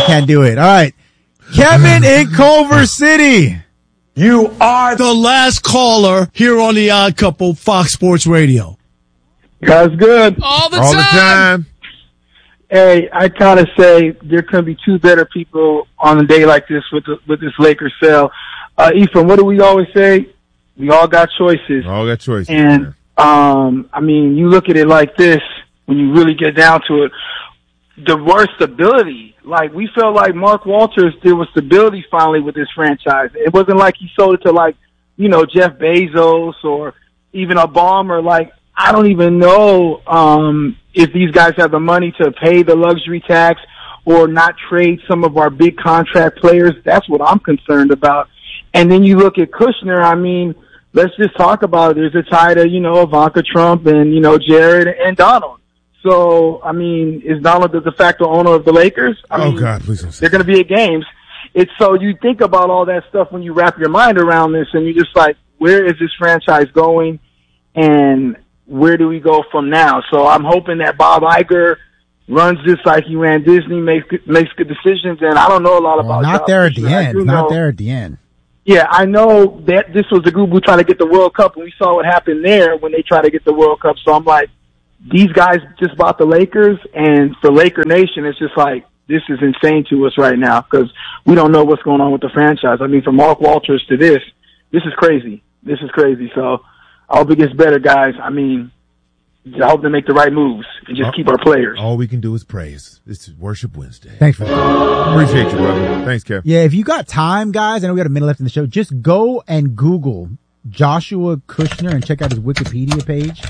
can't do it. All right. Kevin in Culver City. You are the last caller here on the Odd Couple, Fox Sports Radio. Guys, good. All the time. Hey, I kind of say there couldn't be two better people on a day like this with this Lakers sale. Ephraim, what do we always say? We all got choices. And, I mean, you look at it like this, when you really get down to it, the word stability, like we felt like Mark Walters, there was stability finally with this franchise. It wasn't like he sold it to like, you know, Jeff Bezos or even a bomber. Like, I don't even know, if these guys have the money to pay the luxury tax or not trade some of our big contract players. That's what I'm concerned about. And then you look at Kushner, I mean, let's just talk about it. There's a tie to, you know, Ivanka Trump and, you know, Jared and Donald. So, I mean, is Donald the de facto owner of the Lakers? I mean, God, please don't say they're going to be at games. It's so you think about all that stuff when you wrap your mind around this, and you're just like, where is this franchise going, and where do we go from now? So I'm hoping that Bob Iger runs this like he ran Disney, makes good decisions, and I don't know a lot about not there at the end. Not there at the end. Yeah, I know that this was the group who tried to get the World Cup, and we saw what happened there when they tried to get the World Cup. So I'm like, these guys just bought the Lakers, and for Laker Nation, it's just like, this is insane to us right now because we don't know what's going on with the franchise. I mean, from Mark Walters to this is crazy. This is crazy. So I hope it gets better, guys. I mean, I hope they make the right moves and just keep our players. All we can do is praise. This is Worship Wednesday. Thanks for that. Appreciate you, brother. Thanks, Kev. Yeah, if you got time, guys, I know we got a minute left in the show, just go and Google Joshua Kushner and check out his Wikipedia page.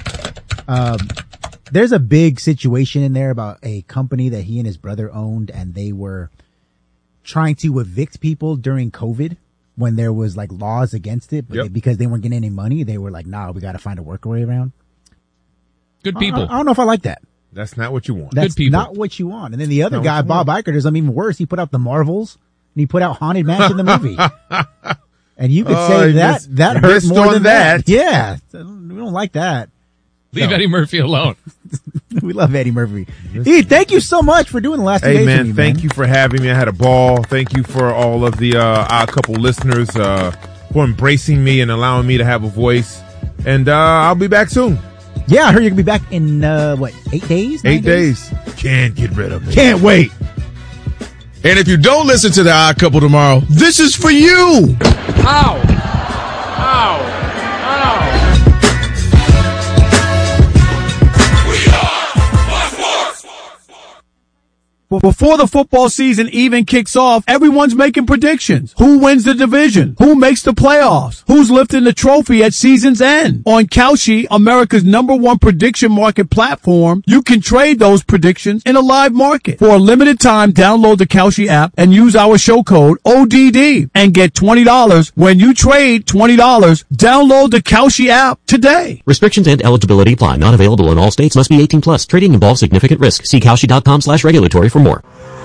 There's a big situation in there about a company that he and his brother owned, and they were trying to evict people during COVID when there was like laws against it, but because they weren't getting any money, they were like, nah, we got to find a workaround around. Good people. I don't know if I like that. That's not what you want. That's Good people. not what you want. And then the other guy, Bob Iger, does something even worse. He put out The Marvels, and he put out Haunted Mansion, the movie. And you could say that hurt more than that. Yeah. We don't like that. Leave Eddie Murphy alone. We love Eddie Murphy. E, thank you so much for doing the last 2 days. Hey, man, with me, thank you for having me. I had a ball. Thank you for all of the Odd Couple listeners for embracing me and allowing me to have a voice. And I'll be back soon. Yeah, I heard you're going to be back in, 8 days? 8 days. Can't get rid of me. Can't wait. And if you don't listen to the Odd Couple tomorrow, this is for you. Ow. Ow. Before the football season even kicks off, everyone's making predictions. Who wins the division? Who makes the playoffs? Who's lifting the trophy at season's end? On Kalshi, America's #1 prediction market platform, you can trade those predictions in a live market. For a limited time, download the Kalshi app and use our show code ODD and get $20 when you trade $20. Download the Kalshi app today. Restrictions and eligibility apply. Not available in all states. Must be 18 plus. Trading involves significant risk. See Kalshi.com/regulatory for more.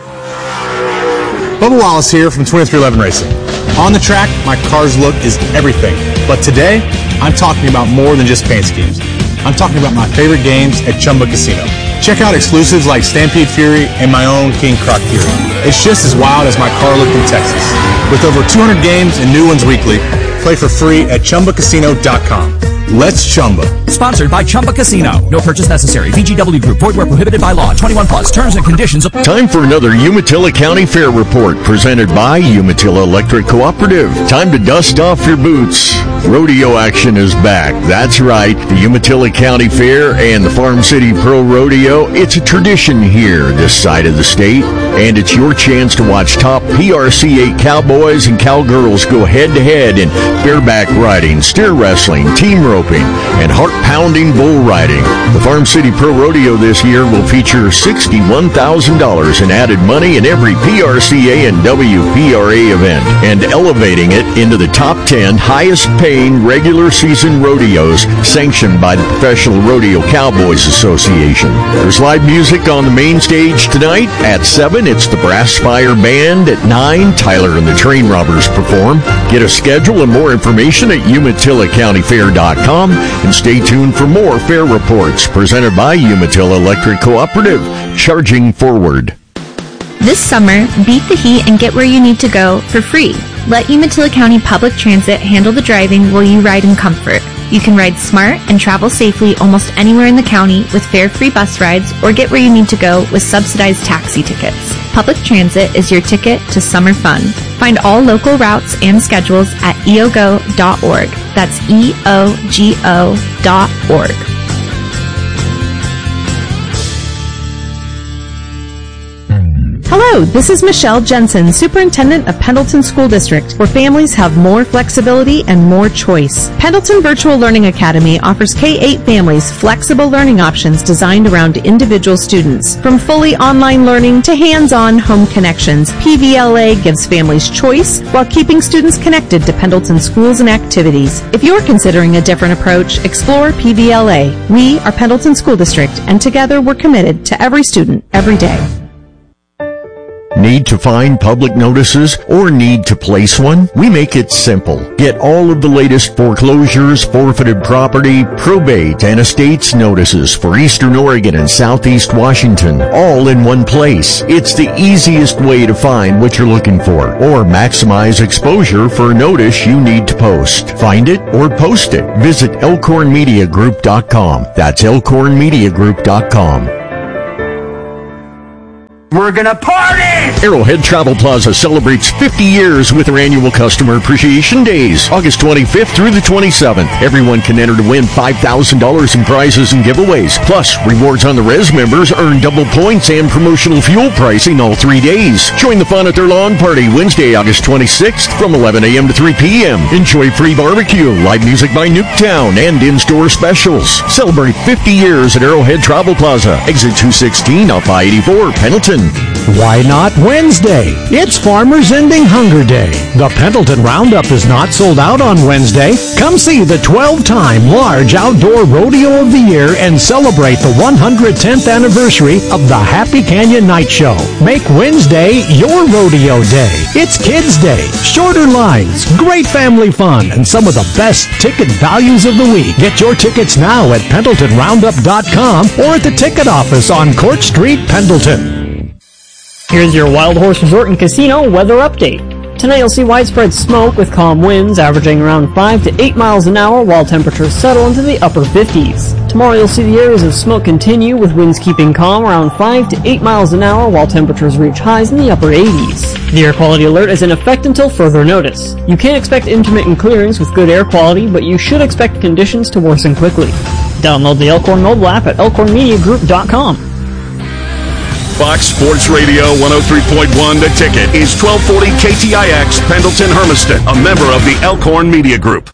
Bubba Wallace here from 2311 Racing. On the track, my car's look is everything. But today, I'm talking about more than just paint schemes. I'm talking about my favorite games at Chumba Casino. Check out exclusives like Stampede Fury and my own King Croc Fury. It's just as wild as my car looked in Texas. With over 200 games and new ones weekly, play for free at ChumbaCasino.com. Let's Chumba. Sponsored by Chumba Casino. No purchase necessary. VGW Group. Void where prohibited by law. 21 plus. Terms and conditions apply. Time for another Umatilla County Fair report presented by Umatilla Electric Cooperative. Time to dust off your boots. Rodeo action is back. That's right. The Umatilla County Fair and the Farm City Pro Rodeo. It's a tradition here this side of the state, and it's your chance to watch top PRC 8 cowboys and cowgirls go head-to-head in bareback riding, steer wrestling, team roping, and heart-pounding bull riding. The Farm City Pro Rodeo this year will feature $61,000 in added money in every PRCA and WPRA event, and elevating it into the top 10 highest-paying regular season rodeos sanctioned by the Professional Rodeo Cowboys Association. There's live music on the main stage tonight. At 7, it's the Brass Fire Band. At 9, Tyler and the Train Robbers perform. Get a schedule and more information at UmatillaCountyFair.com, and stay tuned for more fair reports presented by Umatilla Electric Cooperative, charging forward. This summer, beat the heat and get where you need to go for free. Let Umatilla County Public Transit handle the driving while you ride in comfort. You can ride smart and travel safely almost anywhere in the county with fare-free bus rides or get where you need to go with subsidized taxi tickets. Public transit is your ticket to summer fun. Find all local routes and schedules at eogo.org. That's eogo.org. Hello, this is Michelle Jensen, Superintendent of Pendleton School District, where families have more flexibility and more choice. Pendleton Virtual Learning Academy offers K-8 families flexible learning options designed around individual students. From fully online learning to hands-on home connections, PVLA gives families choice while keeping students connected to Pendleton schools and activities. If you're considering a different approach, explore PVLA. We are Pendleton School District, and together we're committed to every student, every day. Need to find public notices or need to place one? We make it simple. Get all of the latest foreclosures, forfeited property, probate, and estates notices for Eastern Oregon and Southeast Washington, all in one place. It's the easiest way to find what you're looking for or maximize exposure for a notice you need to post. Find it or post it. Visit elkhornmediagroup.com. That's elkhornmediagroup.com. We're gonna party! Arrowhead Travel Plaza celebrates 50 years with their annual Customer Appreciation Days, August 25th through the 27th. Everyone can enter to win $5,000 in prizes and giveaways. Plus, rewards on the Res members earn double points and promotional fuel pricing all 3 days. Join the fun at their lawn party Wednesday, August 26th from 11 a.m. to 3 p.m. Enjoy free barbecue, live music by Nuketown, and in-store specials. Celebrate 50 years at Arrowhead Travel Plaza, exit 216 off I-84, Pendleton. Why not Wednesday? It's Farmers Ending Hunger Day. The Pendleton Roundup is not sold out on Wednesday. Come see the 12-time large outdoor rodeo of the year and celebrate the 110th anniversary of the Happy Canyon Night Show. Make Wednesday your rodeo day. It's Kids Day, shorter lines, great family fun, and some of the best ticket values of the week. Get your tickets now at PendletonRoundup.com or at the ticket office on Court Street, Pendleton. Here's your Wild Horse Resort and Casino weather update. Tonight you'll see widespread smoke with calm winds averaging around 5 to 8 miles an hour while temperatures settle into the upper 50s. Tomorrow you'll see the areas of smoke continue with winds keeping calm around 5 to 8 miles an hour while temperatures reach highs in the upper 80s. The air quality alert is in effect until further notice. You can expect intermittent clearings with good air quality, but you should expect conditions to worsen quickly. Download the Elkhorn mobile app at elkhornmediagroup.com. Fox Sports Radio 103.1 The Ticket is 1240 KTIX Pendleton Hermiston, a member of the Elkhorn Media Group.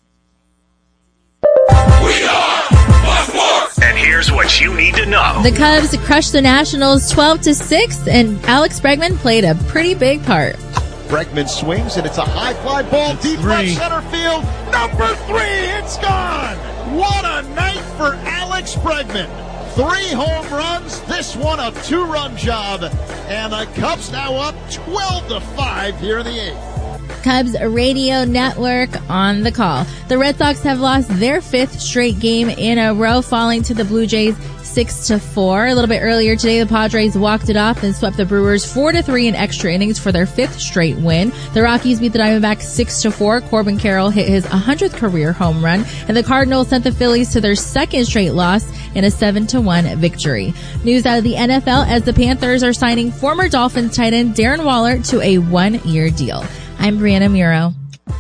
We are Fox. And here's what you need to know. The Cubs crushed the Nationals 12-6, and Alex Bregman played a pretty big part. Bregman swings, and it's a high fly ball deep left center field. Number 3, it's gone. What a night for Alex Bregman. 3 home runs, this one a 2-run job, and the Cubs now up 12-5 here in the 8th. Cubs Radio Network on the call. The Red Sox have lost their 5th straight game in a row, falling to the Blue Jays 6-4. A little bit earlier today, the Padres walked it off and swept the Brewers 4-3 in extra innings for their 5th straight win. The Rockies beat the Diamondbacks 6-4. Corbin Carroll hit his 100th career home run, and the Cardinals sent the Phillies to their 2nd straight loss in a 7-1 victory. News out of the NFL as the Panthers are signing former Dolphins tight end Darren Waller to a 1-year deal. I'm Brianna Muro.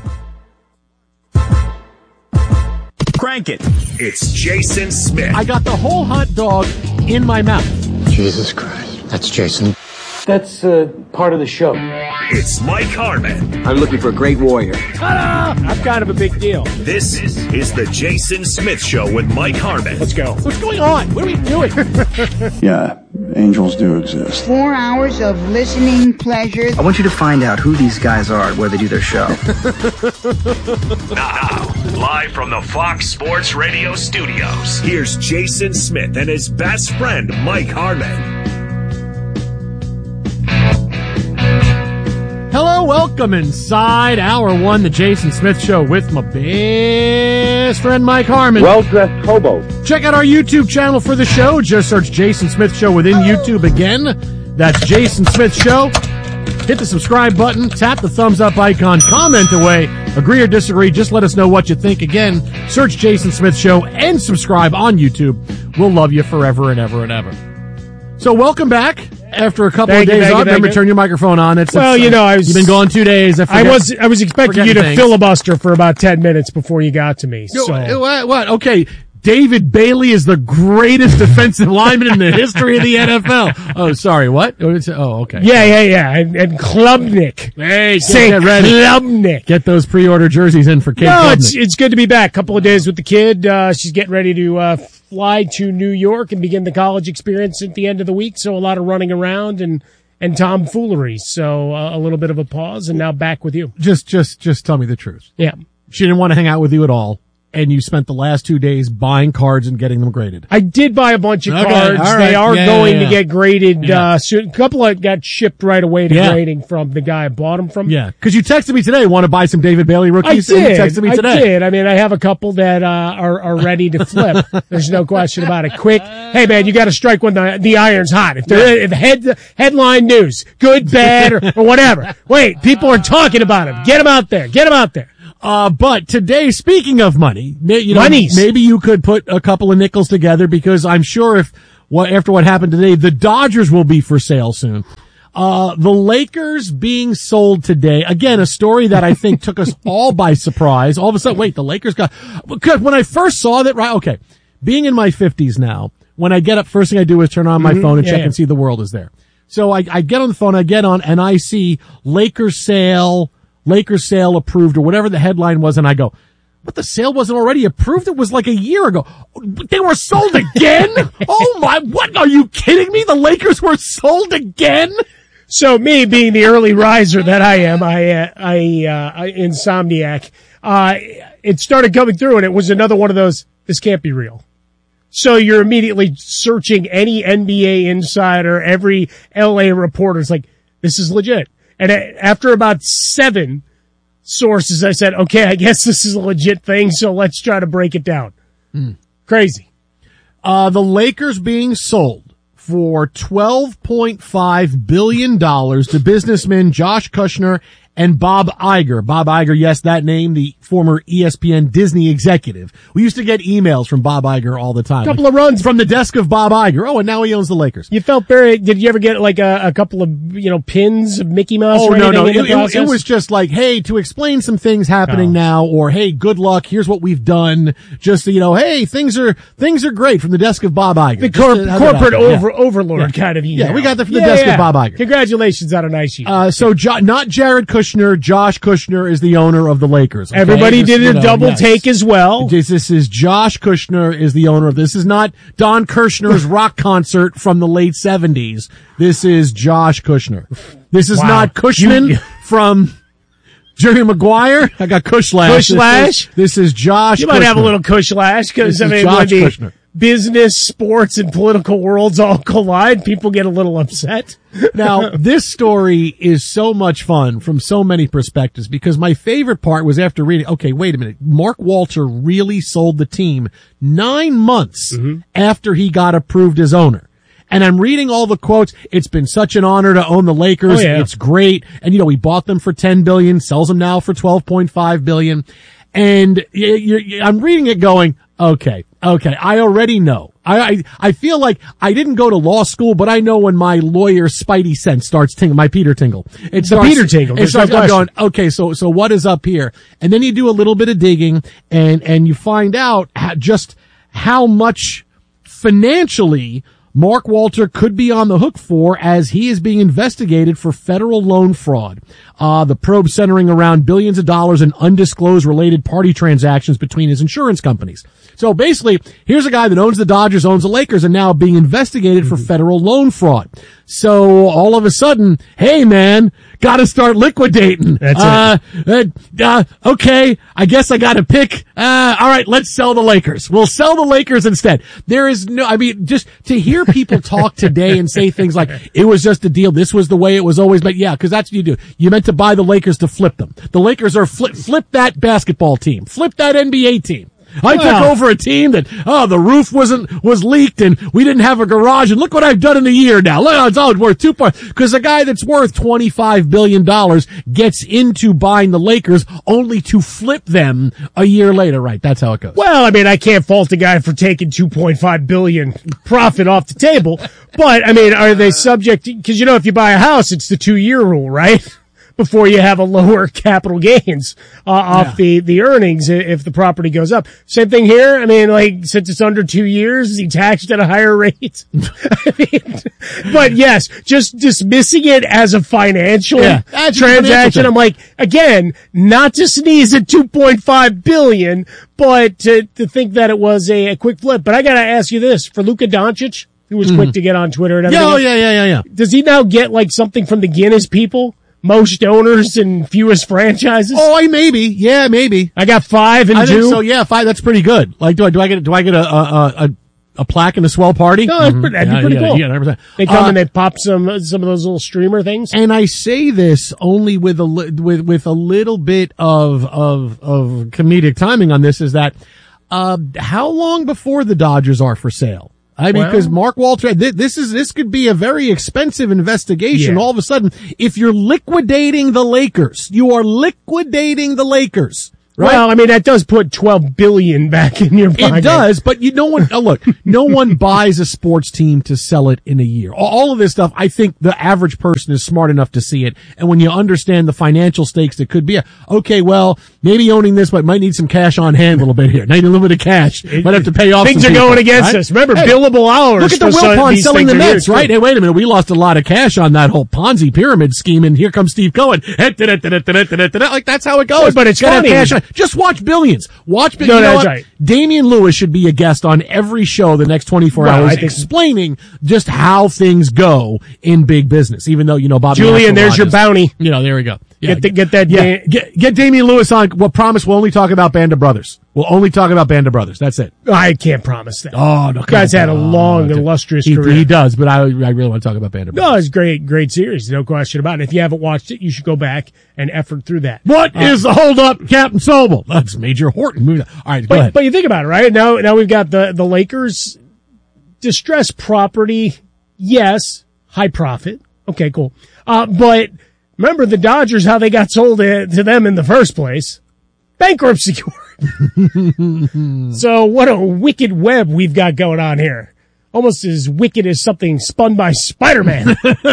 Crank it. It's Jason Smith. I got the whole hot dog in my mouth. Jesus Christ. That's Jason. That's part of the show. It's Mike Harmon. I'm looking for a great warrior. Ta-da! I'm kind of a big deal. This is the Jason Smith Show with Mike Harmon. Let's go. What's going on? What are we doing? Yeah, angels do exist. 4 hours of listening pleasure. I want you to find out who these guys are, where they do their show. Now, live from the Fox Sports Radio studios, here's Jason Smith and his best friend, Mike Harmon. Hello, welcome inside Hour 1, the Jason Smith Show with my best friend Mike Harmon. Well-dressed hobo. Check out our YouTube channel for the show. Just search Jason Smith Show within YouTube again. That's Jason Smith Show. Hit the subscribe button, tap the thumbs up icon, comment away, agree or disagree, just let us know what you think. Again, search Jason Smith Show and subscribe on YouTube. We'll love you forever and ever and ever. So welcome back after a couple of days off. Remember, turn your microphone on. You've been gone 2 days. I was expecting you to filibuster for about 10 minutes before you got to me. So. What? Okay. David Bailey is the greatest defensive lineman in the history of the NFL. Oh, sorry, what? Oh, okay. Yeah. And Klubnik. Hey, get ready. Klubnik. Get those pre-order jerseys in for Kate Klubnik. It's good to be back. Couple of days with the kid. She's getting ready to fly to New York and begin the college experience at the end of the week. So a lot of running around and tomfoolery. So a little bit of a pause, and now back with you. Just tell me the truth. Yeah. She didn't want to hang out with you at all. And you spent the last 2 days buying cards and getting them graded. I did buy a bunch of cards. Right. They are going to get graded soon. A couple of got shipped right away to grading from the guy I bought them from. Yeah, because you texted me today, want to buy some David Bailey rookies? I did. And you texted me today. I did. I mean, I have a couple that are ready to flip. There's no question about it. Quick. Hey, man, you got to strike when the iron's hot. If they're headline news, good, bad, or whatever. Wait, people are talking about them. Get them out there. Get them out there. But today, speaking of money, maybe you could put a couple of nickels together, because I'm sure after what happened today, the Dodgers will be for sale soon. The Lakers being sold today. Again, a story that I think took us all by surprise. All of a sudden, wait, the Lakers because when I first saw that, right? Okay. Being in my 50s now, when I get up, first thing I do is turn on my phone and check and see the world is there. So I get on the phone, and I see Lakers sale approved, or whatever the headline was, and I go, but the sale wasn't already approved? It was like a year ago. They were sold again? Oh my, what? Are you kidding me? The Lakers were sold again? So me being the early riser that I am, I insomniac, it started coming through, and it was another one of those, this can't be real. So you're immediately searching any NBA insider, every LA reporter's like, this is legit. And after about 7 sources, I said, okay, I guess this is a legit thing, so let's try to break it down. Crazy. The Lakers being sold for $12.5 billion to businessmen Josh Kushner and Bob Iger. Bob Iger, yes, that name, the former ESPN Disney executive. We used to get emails from Bob Iger all the time. Couple of runs from the desk of Bob Iger. Oh, and now he owns the Lakers. You felt did you ever get like a couple of, pins of Mickey Mouse? Oh, no. It was just like, hey, to explain some things happening now, or hey, good luck. Here's what we've done. Just so hey, things are great from the desk of Bob Iger. The corporate overlord kind of email. Yeah, we got that from the desk of Bob Iger. Congratulations on a nice year. So not Jared Kushner, Josh Kushner is the owner of the Lakers. Okay? Everybody did a double take as well. This is Josh Kushner is the owner of this. Is not Don Kirshner's rock concert from the late 70s. This is Josh Kushner. This is not Cushman from Jerry Maguire. I got Kushlash. This is Josh. You might have a little Kushlash because Josh Kushner. Business, sports, and political worlds all collide. People get a little upset. Now, this story is so much fun from so many perspectives, because my favorite part was after reading, okay, wait a minute. Mark Walter really sold the team 9 months after he got approved as owner. And I'm reading all the quotes. It's been such an honor to own the Lakers. Oh, yeah. It's great. And we bought them for $10 billion, sells them now for $12.5 billion. And I'm reading it going, okay, I already know. I feel like I didn't go to law school, but I know when my lawyer spidey sense starts tingling, my Peter tingle. It starts going, okay, so what is up here? And then you do a little bit of digging and you find out just how much financially Mark Walter could be on the hook for, as he is being investigated for federal loan fraud. The probe centering around billions of dollars in undisclosed related party transactions between his insurance companies. So basically, here's a guy that owns the Dodgers, owns the Lakers, and now being investigated for federal loan fraud. So all of a sudden, hey man, gotta start liquidating. That's it. Okay, I guess I gotta pick. All right, let's sell the Lakers. We'll sell the Lakers instead. There is just to hear people talk today and say things like, it was just a deal, this was the way it was always meant. Yeah, because that's what you do. You meant to buy the Lakers to flip them. The Lakers are flip that basketball team. Flip that NBA team. I took over a team that, the roof was leaked and we didn't have a garage, and look what I've done in a year now. Look, it's all worth because a guy that's worth $25 billion gets into buying the Lakers only to flip them a year later, right? That's how it goes. Well, I mean, I can't fault a guy for taking $2.5 billion profit off the table, but I mean, are they subject, because if you buy a house, it's the 2-year rule, right? Before you have a lower capital gains off the earnings if the property goes up. Same thing here. I mean, like, since it's under 2 years, is he taxed at a higher rate? I mean, but yes, just dismissing it as a financial transaction. I'm like, again, not to sneeze at $2.5 billion, but to think that it was a quick flip. But I got to ask you this, for Luka Doncic, who was quick to get on Twitter and everything. Yeah. Does he now get like something from the Guinness people? Most owners and fewest franchises? Oh, maybe. Yeah, maybe. I got 5 and 2. Think so, yeah, 5. That's pretty good. Like, do I get a plaque and a swell party? No, that'd be pretty cool. Yeah, 100%. They come and they pop some of those little streamer things. And I say this only with a little bit of comedic timing on this, is that, how long before the Dodgers are for sale? I mean, because Mark Walter, this could be a very expensive investigation. All of a sudden, if you're liquidating the Lakers, you are liquidating the Lakers. Right? Well, I mean, that does put $12 billion back in your pocket. It does, but no one buys a sports team to sell it in a year. All of this stuff, I think the average person is smart enough to see it. And when you understand the financial stakes that could be, maybe owning this, but might need some cash on hand a little bit here. Need a little bit of cash. Might have to pay off. Things are going against us. Remember, billable hours. Look at the Wilpon selling the Mets, right? Hey, wait a minute. We lost a lot of cash on that whole Ponzi pyramid scheme, and here comes Steve Cohen. Like, that's how it goes. But it's funny. Just watch Billions. That's right. Damian Lewis should be a guest on every show the next 24 hours explaining just how things go in big business, even though, Bobby Julian, there's your bounty. There we go. Yeah, Get Damian Lewis on. We'll promise we'll only talk about Band of Brothers. We'll only talk about Band of Brothers. That's it. I can't promise that. Oh, no. Guy's had a long, illustrious career. He does, but I really want to talk about Band of Brothers. No, it's great series. No question about it. If you haven't watched it, you should go back and effort through that. What is the holdup, Captain Sobel? That's Major Horton. All right, go ahead. But you think about it, right? Now we've got the Lakers. Distressed property. Yes. High profit. Okay, cool. But remember the Dodgers, how they got sold to them in the first place. Bankruptcy court. So what a wicked web we've got going on here. Almost as wicked as something spun by Spider-Man.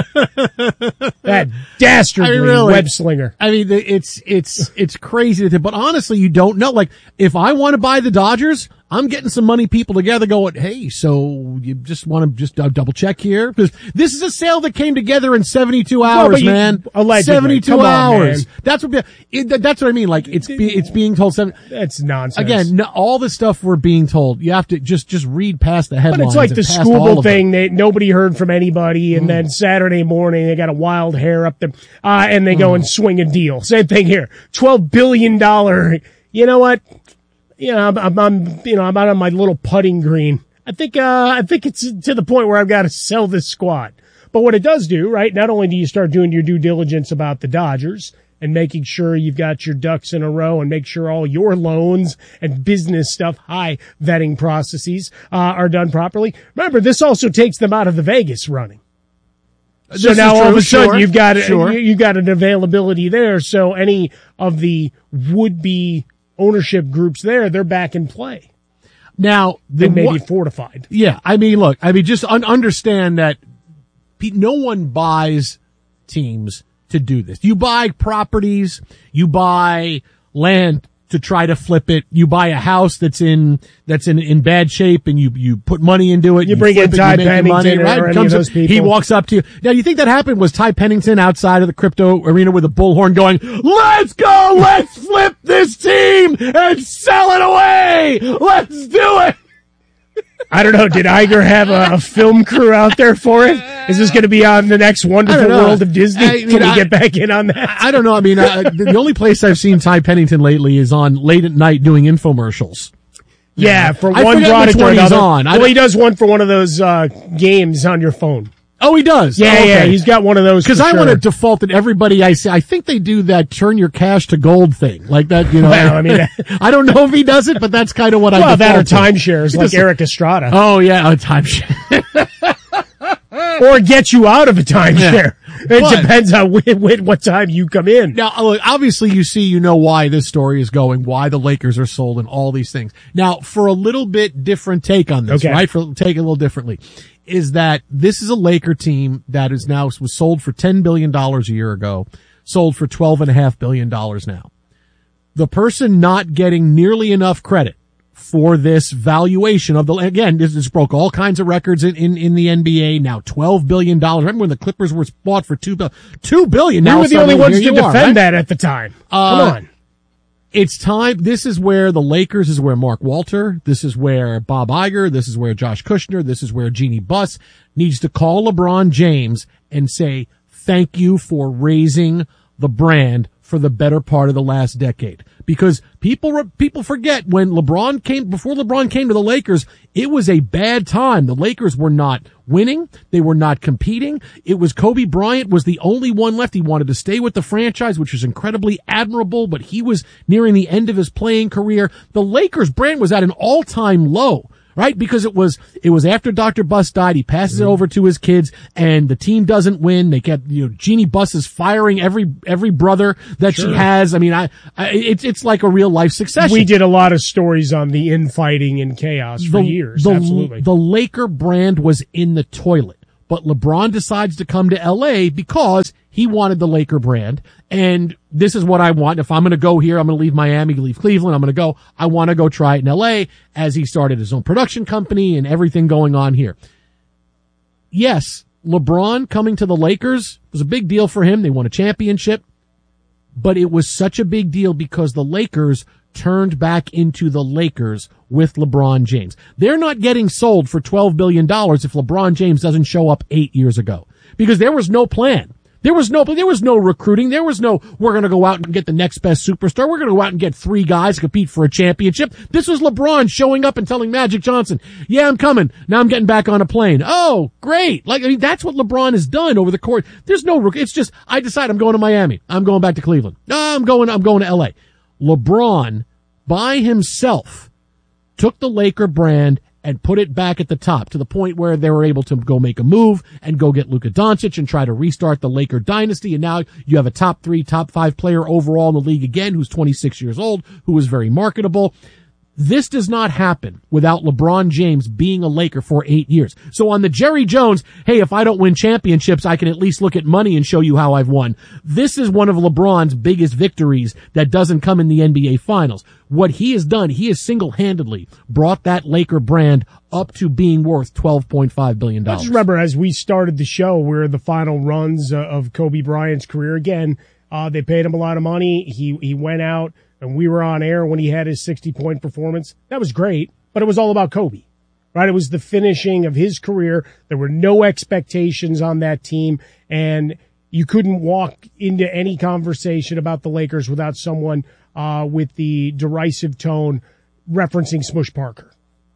That dastardly web slinger. I mean, it's crazy. But honestly, you don't know. Like, if I want to buy the Dodgers, I'm getting some money people together going, hey, so you just want to double check here? Because this is a sale that came together in 72 hours, man. Allegedly. 72 hours. That's what I mean. Like, it's being told. That's nonsense. Again, all the stuff we're being told, you have to just read past the headlines. But it's like the Scooble thing that nobody heard from anybody, and then Saturday morning they got a wild hair up there, and they go and swing a deal. Same thing here. $12 billion. You know what? I'm out on my little putting green. I think it's to the point where I've got to sell this squad. But what it does do, right? Not only do you start doing your due diligence about the Dodgers and making sure you've got your ducks in a row and make sure all your loans and business stuff, high vetting processes, are done properly. Remember, this also takes them out of the Vegas running. So now all of a sudden you've got an availability there. So any of the would-be ownership groups there, they're back in play. Now, they may be fortified. Yeah. I mean, look, just understand that no one buys teams to do this. You buy properties, you buy land to try to flip it. You buy a house that's in bad shape and you put money into it. You bring in Ty Pennington or any of those people. He walks up to you. Now, you think that happened? Was Ty Pennington outside of the crypto arena with a bullhorn going, let's go, let's flip this team and sell it away. Let's do it. I don't know. Did Iger have a film crew out there for it? Is this going to be on the next Wonderful World of Disney? Can we get back in on that? I don't know. I mean, the only place I've seen Ty Pennington lately is on late at night doing infomercials. Yeah, for one product or another. Well, he does one for one of those games on your phone. Oh, he does? Yeah, okay. yeah, he's got one of those. Because I want to default that everybody I say, I think they do that turn your cash to gold thing. Like that, you know. Well, I mean, I don't know if he does it, but that's kind of what I default that or to. timeshares like Eric Estrada. Oh, yeah, a timeshare. Or get you out of a timeshare. It depends on what time you come in. Now, look, obviously you know why this story is going, why the Lakers are sold and all these things. Now, for a little bit different take on this, right? Take it a little differently, is that this is a Laker team that was sold for $10 billion a year ago, sold for $12.5 billion now. The person not getting nearly enough credit for this valuation of this broke all kinds of records in the NBA. Now $12 billion. Remember when the Clippers were bought for $2 billion? We Now were the only ones to defend right? that at the time. Come on. It's time. This is where the Lakers, this is where Mark Walter, this is where Bob Iger, this is where Josh Kushner, this is where Jeannie Buss needs to call LeBron James and say, thank you for raising the brand for the better part of the last decade. Because people forget when before LeBron came to the Lakers, it was a bad time. The Lakers were not winning. They were not competing. It was Kobe Bryant was the only one left. He wanted to stay with the franchise, which is incredibly admirable, but he was nearing the end of his playing career. The Lakers brand was at an all-time low. Right? Because it was after Dr. Buss died, he passes it over to his kids and the team doesn't win. They kept, Jeannie Buss is firing every brother that she has. I mean, it's like a real life succession. We did a lot of stories on the infighting and chaos for years. Absolutely. The Laker brand was in the toilet, but LeBron decides to come to LA because he wanted the Laker brand. And this is what I want. If I'm going to go here, I'm going to leave Miami, leave Cleveland. I want to go try it in LA as he started his own production company and everything going on here. Yes, LeBron coming to the Lakers was a big deal for him. They won a championship, but it was such a big deal because the Lakers turned back into the Lakers with LeBron James. They're not getting sold for $12 billion if LeBron James doesn't show up 8 years ago because there was no plan. There was no recruiting. There was no, we're going to go out and get the next best superstar. We're going to go out and get 3 guys to compete for a championship. This was LeBron showing up and telling Magic Johnson, yeah, I'm coming. Now I'm getting back on a plane. Oh, great. That's what LeBron has done over the course. There's no, it's just, I decide I'm going to Miami. I'm going back to Cleveland. I'm going to LA. LeBron by himself took the Laker brand and put it back at the top to the point where they were able to go make a move and go get Luka Doncic and try to restart the Laker dynasty. And now you have a top 3, top 5 player overall in the league again, who's 26 years old, who is very marketable. This does not happen without LeBron James being a Laker for 8 years. So on the Jerry Jones, hey, if I don't win championships, I can at least look at money and show you how I've won. This is one of LeBron's biggest victories that doesn't come in the NBA Finals. What he has done, he has single-handedly brought that Laker brand up to being worth $12.5 billion. I just remember as we started the show, we're the final runs of Kobe Bryant's career. Again, they paid him a lot of money. He went out. And we were on air when he had his 60-point performance. That was great, but it was all about Kobe, right? It was the finishing of his career. There were no expectations on that team, and you couldn't walk into any conversation about the Lakers without someone with the derisive tone referencing Smush Parker.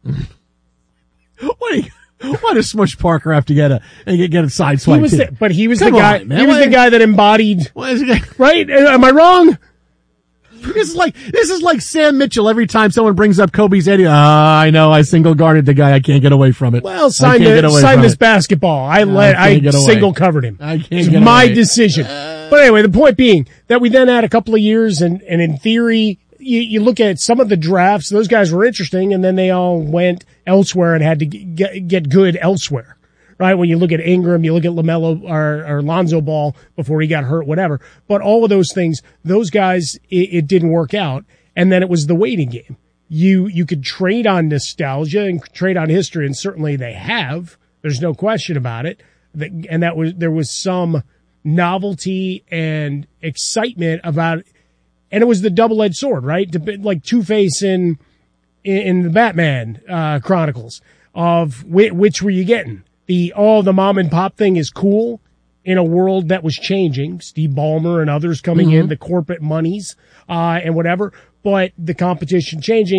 What does Smush Parker have to get a sideswipe? But he was the guy. He was the guy that embodied. Right? Am I wrong? This is like Sam Mitchell every time someone brings up Kobe's Eddie. I know I single guarded the guy. I can't get away from it. Well, sign this basketball. I single covered him. It's my decision. But anyway, the point being that we then had a couple of years and in theory, you look at some of the drafts, those guys were interesting and then they all went elsewhere and had to get good elsewhere. Right? When you look at Ingram, you look at LaMelo or Lonzo Ball before he got hurt, whatever. But all of those things, those guys, it didn't work out. And then it was the waiting game. You could trade on nostalgia and trade on history, and certainly they have. There's no question about it. And there was some novelty and excitement about it. And it was the double-edged sword, right? Like Two-Face in the Batman Chronicles of which were you getting? The mom and pop thing is cool in a world that was changing. Steve Ballmer and others coming in, the corporate monies, and whatever. But the competition changing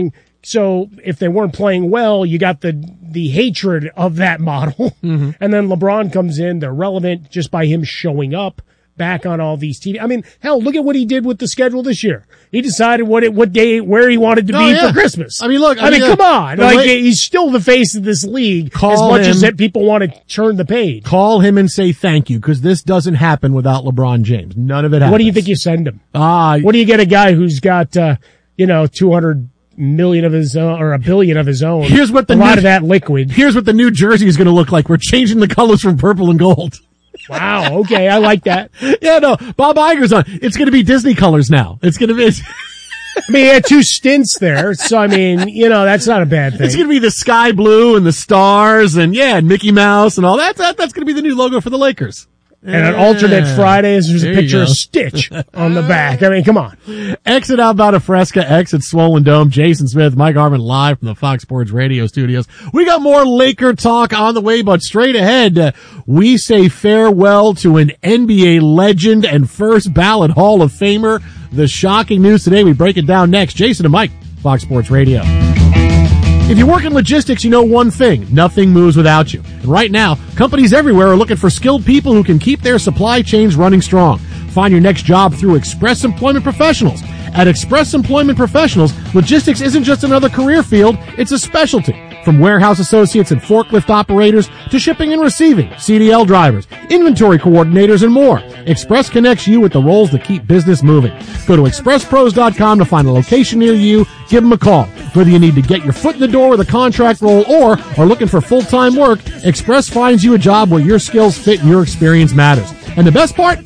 So if they weren't playing well, you got the hatred of that model. Mm-hmm. And then LeBron comes in. They're relevant just by him showing up back on all these TV. I mean, hell, look at what he did with the schedule this year. He decided what day, where he wanted to be for Christmas. I mean, look. I mean, come on. Like, he's still the face of this league as much as that people want to turn the page. Call him and say thank you, because this doesn't happen without LeBron James. None of it happens. What do you think you send him? What do you get a guy who's got, 200 million of his own, or $1 billion of his own? Here's what a lot of that liquid. Here's what the new jersey is going to look like. We're changing the colors from purple and gold. Wow. Okay. I like that. Yeah, no, Bob Iger's on. It's going to be Disney colors now. It's going to be, I mean, he had 2 stints there. So, I mean, that's not a bad thing. It's going to be the sky blue and the stars and Mickey Mouse and all that. That's going to be the new logo for the Lakers. And on alternate Fridays, there's a picture of Stitch on the back. I mean, come on. Exit outbound of Fresca, exit Swollen Dome. Jason Smith, Mike Harmon live from the Fox Sports Radio studios. We got more Laker talk on the way, but straight ahead, we say farewell to an NBA legend and first ballot Hall of Famer. The shocking news today, we break it down next. Jason and Mike, Fox Sports Radio. If you work in logistics, you know one thing. Nothing moves without you. And right now, companies everywhere are looking for skilled people who can keep their supply chains running strong. Find your next job through Express Employment Professionals. At Express Employment Professionals, logistics isn't just another career field, it's a specialty. From warehouse associates and forklift operators to shipping and receiving, CDL drivers, inventory coordinators, and more. Express connects you with the roles that keep business moving. Go to expresspros.com to find a location near you. Give them a call. Whether you need to get your foot in the door with a contract role or are looking for full-time work, Express finds you a job where your skills fit and your experience matters. And the best part?